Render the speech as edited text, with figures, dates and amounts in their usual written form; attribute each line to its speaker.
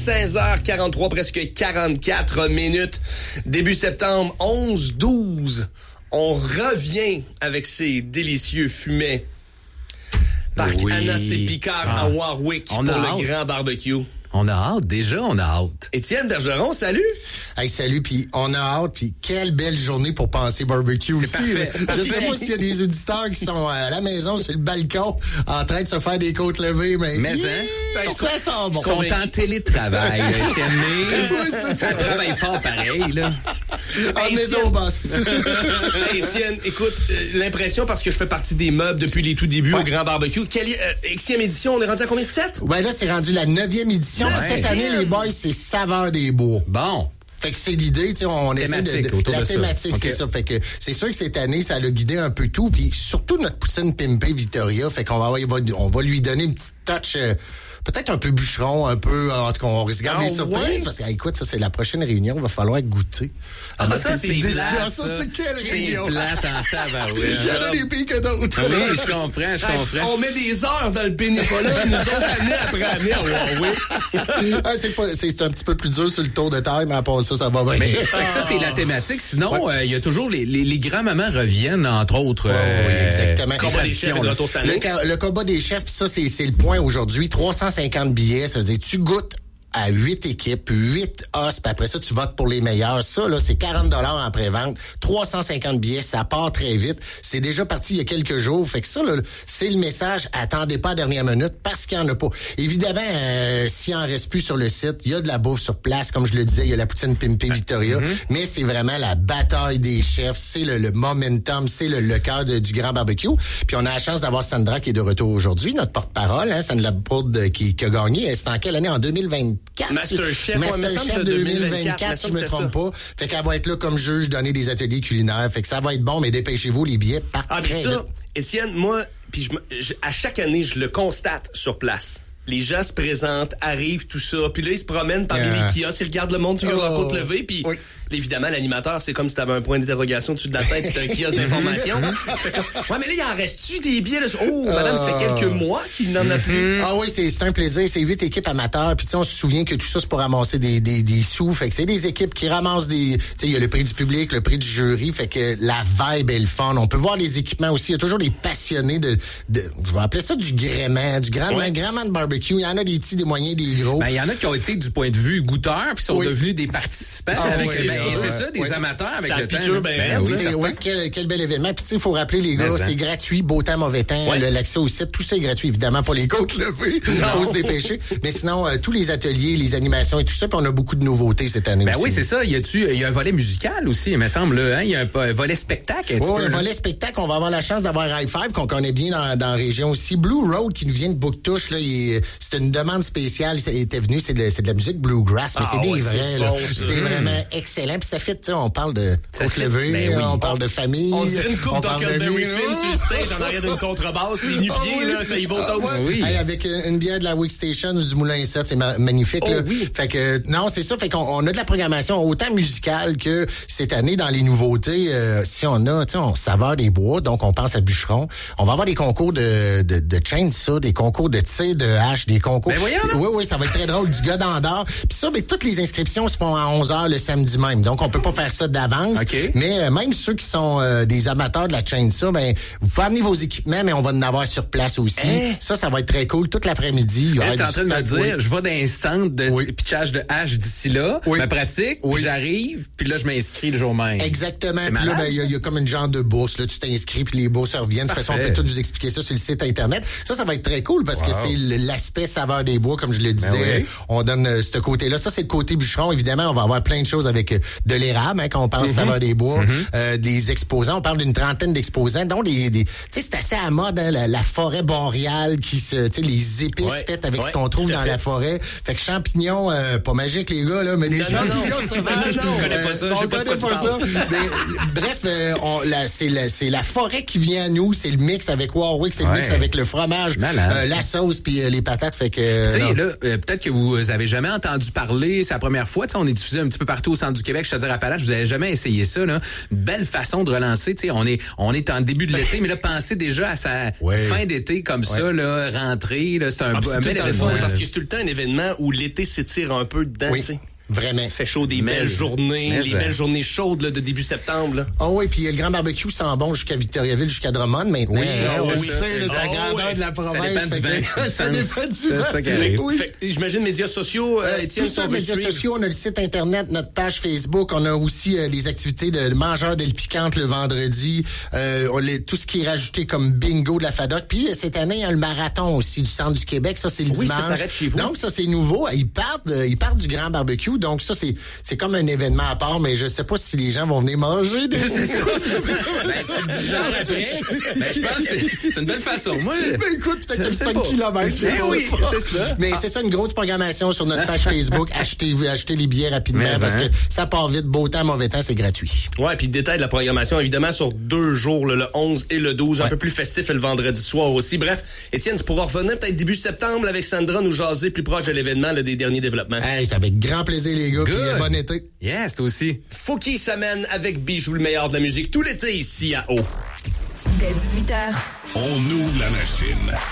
Speaker 1: 16h43, presque 44 minutes. Début septembre, 11-12. On revient avec ces délicieux fumets. Parc Anna C. Picard à Warwick pour le grand barbecue.
Speaker 2: On a hâte, déjà, on a hâte.
Speaker 1: Étienne Bergeron, salut!
Speaker 3: Hey, salut, puis on a hâte, puis quelle belle journée pour penser barbecue aussi. Je sais pas s'il y a des auditeurs qui sont à la maison, sur le balcon, en train de se faire des côtes levées, mais ça sent bon.
Speaker 2: Ils sont en télétravail, Étienne, ça travaille fort pareil, là.
Speaker 3: En maison au boss.
Speaker 1: Hey, Étienne, écoute, l'impression, parce que je fais partie des meubles depuis les tout débuts au Grand Barbecue, Xème édition, on est rendu à combien? 7?
Speaker 3: Ouais, là, c'est rendu la 9e édition. Cette année, les boys, c'est Saveur des Bois.
Speaker 2: Bon.
Speaker 3: Fait que c'est l'idée, tu sais, on essaie de la thématique, c'est ça. Fait que c'est sûr que cette année, ça a guidé un peu tout, puis surtout notre poutine pimpée Victoria. Fait qu'on va lui donner une petite touch. Peut-être un peu bûcheron, un peu... En tout cas, on risque de garder des surprises. Parce que, écoute, ça, c'est la prochaine réunion. Il va falloir goûter.
Speaker 2: Ça, c'est plate.
Speaker 3: Ça, c'est quelle réunion?
Speaker 2: C'est plate en tabarouette.
Speaker 3: Il y en a des pires que d'autres.
Speaker 2: Oui, je comprends.
Speaker 1: On met des heures dans le bénévolat. Nous autres, année après année,
Speaker 3: c'est un petit peu plus dur sur le tour de taille, mais à part ça, ça va bien.
Speaker 2: Mais ça, c'est la thématique. Sinon, il y a toujours... Les grands-mamans reviennent, entre autres.
Speaker 3: Oui, exactement.
Speaker 1: Le combat des chefs est de retour cette année.
Speaker 3: Le combat des chefs, ça, c'est le point aujourd'hui. 350 billets, ça veut dire tu goûtes à 8 équipes, 8 os, puis après ça, tu votes pour les meilleurs. Ça, là, c'est 40 $ en pré-vente, 350 billets, ça part très vite. C'est déjà parti il y a quelques jours. Fait que ça, là, c'est le message. Attendez pas à la dernière minute parce qu'il y en a pas. Évidemment, s'il en reste plus sur le site, il y a de la bouffe sur place. Comme je le disais, il y a la poutine pimpée Victoria. Mais c'est vraiment la bataille des chefs. C'est le momentum, c'est le cœur du grand barbecue. Puis on a la chance d'avoir Sandra qui est de retour aujourd'hui, notre porte-parole, Sandra Broad qui a gagné. C'était en quelle année? En 2024?
Speaker 1: Masterchef
Speaker 3: 2024, si je me trompe pas. Fait qu'elle va être là comme juge, donner des ateliers culinaires. Fait que ça va être bon, mais dépêchez-vous, les billets partent très vite.
Speaker 1: Étienne, moi, puis à chaque année, je le constate sur place. Les gens se présentent, arrivent, tout ça. Puis là, ils se promènent parmi les kiosques, ils regardent le monde sur la côte levée. Puis évidemment, l'animateur, c'est comme si t'avais un point d'interrogation dessus de la tête, t'as un kiosque d'information. Mais là, il en reste-tu des billets? Là? Madame, ça fait quelques mois qu'il n'en a plus.
Speaker 3: Ah oui, c'est un plaisir. C'est 8 équipes amateurs. Puis tu sais, on se souvient que tout ça, c'est pour ramasser des sous. Fait que c'est des équipes qui ramassent des... Tu sais, il y a le prix du public, le prix du jury. Fait que la vibe est le fun. On peut voir les équipements aussi. Il y a toujours des passionnés de je vais appeler ça du gréement, du gréement de barbecue. Il y en a des petits, des moyens, des gros.
Speaker 2: Il y en a qui ont été du point de vue goûteurs puis sont devenus des participants. C'est ça, des amateurs avec le temps.
Speaker 3: Quel bel événement. Puis tu sais, il faut rappeler, les gars, c'est gratuit, beau temps, mauvais temps, l'accès au site, tout ça est gratuit. Évidemment, pas les côtes levées, il faut se dépêcher. Mais sinon, tous les ateliers, les animations et tout ça, puis on a beaucoup de nouveautés cette année aussi.
Speaker 2: Oui, c'est ça. Il y a un volet musical aussi, il me semble. Il y a un volet spectacle.
Speaker 3: Un volet spectacle. On va avoir la chance d'avoir High Five, qu'on connaît bien dans la région aussi. Blue Road, qui nous vient de Bouctouche, là, c'est une demande spéciale. Il était venu, c'est de la musique bluegrass, mais c'est des vrais, là. C'est vraiment excellent. Puis ça fait, on parle de côte levée, on parle de famille.
Speaker 1: On dirait une coupe d'Huckleberry Finn sur le stage en arrière d'une contrebasse. Les nu-pieds, là, ça y va au
Speaker 3: oui. Avec une bière de la Wick Station ou du Moulin 7, c'est magnifique, là. Fait que, non, c'est ça. Fait qu'on a de la programmation autant musicale que cette année dans les nouveautés. Si on a, tu sais, on saveur des bois, donc on pense à bûcheron. On va avoir des concours de chainsaw, des concours de tir de hache, des concours. Oui, ça va être très drôle, du gars d'Andorre. Puis ça, toutes les inscriptions se font à 11h le samedi même. Donc, on peut pas faire ça d'avance. Mais même ceux qui sont des amateurs de la chainsaw, vous pouvez amener vos équipements, mais on va en avoir sur place aussi. Ça va être très cool. Toute l'après-midi, il y aura
Speaker 2: t'es en train de me dire, je vais dans un centre de pitchage de hache d'ici là, ma pratique, puis j'arrive, puis là, je m'inscris le jour même.
Speaker 3: Exactement. Puis là, il y a comme une genre de bourse. Là, tu t'inscris, puis les bourses reviennent. De toute façon, on peut tout vous expliquer ça sur le site Internet. Ça va être très cool parce que c'est l'aspect saveur des bois, comme je le disais. On donne ce côté-là. Ça, c'est le côté bûcheron. Évidemment, on va avoir plein de choses avec de l'érable, quand on parle saveur des bois. Des exposants. On parle d'une trentaine d'exposants, dont tu sais, c'est assez à mode, la forêt boréale tu sais, les épices faites avec ce qu'on trouve dans la forêt. Fait que champignons, pas magique, les gars, là, mais des champignons sauvages.
Speaker 2: Je connais pas ça.
Speaker 3: On connaît pas ça. Bref, c'est la forêt qui vient à nous. C'est le mix avec Warwick, c'est le mix avec le fromage, la sauce, puis les patate, fait que...
Speaker 2: Tu sais, là, peut-être que vous avez jamais entendu parler, c'est la première fois, tu sais, on est diffusé un petit peu partout au centre du Québec, je te dirais Appalaches, vous avez jamais essayé ça, là. Une belle façon de relancer, tu sais, on est en début de l'été, mais là, pensez déjà à sa fin d'été comme ça, là, rentrée, là, c'est un bel événement.
Speaker 1: Parce que c'est tout le temps un événement où l'été s'étire un peu dedans, tu sais.
Speaker 3: Vraiment.
Speaker 1: Il fait chaud des belles journées, les belles journées chaudes là, de début septembre.
Speaker 3: Oh oui, puis le grand barbecue sent bon jusqu'à Victoriaville, jusqu'à Drummond maintenant. Oui, c'est la grandeur de la province.
Speaker 2: Ça dépend du vent.
Speaker 1: J'imagine médias sociaux,
Speaker 3: Étienne, sur les médias sociaux, on a le site Internet, notre page Facebook, on a aussi les activités de mangeurs d'ailes piquantes le vendredi, tout ce qui est rajouté comme bingo de la FADOC. Puis cette année, il y a le marathon aussi du centre du Québec, ça c'est le dimanche.
Speaker 1: Ça s'arrête chez vous.
Speaker 3: Donc ça c'est nouveau, ils partent du grand barbecue. Donc ça, c'est comme un événement à part, mais je sais pas si les gens vont venir manger.
Speaker 2: C'est ça. Tu le dis genre après. Je pense que c'est une belle façon. Moi,
Speaker 3: écoute, peut-être que 5 kilomètres.
Speaker 2: Oui, c'est ça.
Speaker 3: Mais c'est ça, une grosse programmation sur notre page Facebook. Achetez les billets rapidement parce que ça part vite. Beau temps, mauvais temps, c'est gratuit.
Speaker 1: Ouais, puis détail de la programmation, évidemment, sur 2 jours, le 11 et le 12, un peu plus festif et le vendredi soir aussi. Bref, Étienne, tu pourras revenir peut-être début septembre avec Sandra, nous jaser plus proche de l'événement, des derniers développements.
Speaker 3: Hey, c'est avec grand plaisir, les gars, puis bon été.
Speaker 2: Yes, toi aussi.
Speaker 1: Fouki s'amène avec Bijou, le meilleur de la musique, tout l'été ici à Eau.
Speaker 4: Dès 18h.
Speaker 5: On ouvre la machine.